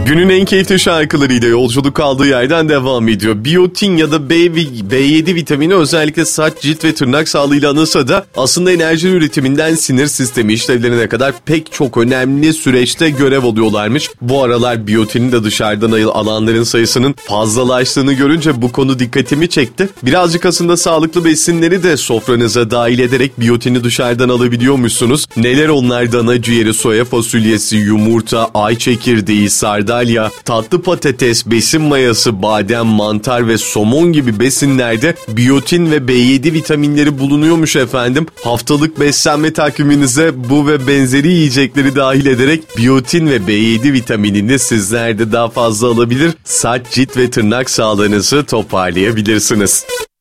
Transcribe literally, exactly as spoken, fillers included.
Günün en keyifli şarkılarıyla yolculuk aldığı yerden devam ediyor. Biyotin ya da B yedi vitamini özellikle saç, cilt ve tırnak sağlığıyla anılsa da aslında enerji üretiminden sinir sistemi işlevlerine kadar pek çok önemli süreçte görev alıyorlarmış. Bu aralar biyotini de dışarıdan alanların sayısının fazlalaştığını görünce bu konu dikkatimi çekti. Birazcık aslında sağlıklı besinleri de sofranıza dahil ederek biyotini dışarıdan alabiliyormuşsunuz. Neler onlar? Dana ciğeri, soya fasulyesi, yumurta, ay çekirdeği, sardalya, tatlı patates, besin mayası, badem, mantar ve somon gibi besinlerde biyotin ve B yedi vitaminleri bulunuyormuş efendim. Haftalık beslenme takviminize bu ve benzeri yiyecekleri dahil ederek biyotin ve B yedi vitaminini sizler de daha fazla alabilir, saç, cilt ve tırnak sağlığınızı toparlayabilirsiniz.